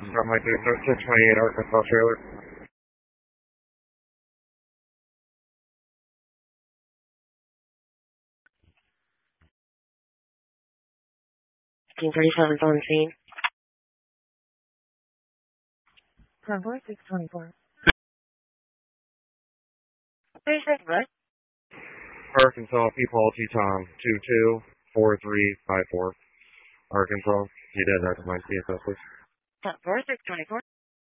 Got my 628 Arkansas trailer. Team 37's on scene. 624. 36, bud. Arkansas, Paul Teton, 224354. Arkansas, you did that to my CSS, please. 4624.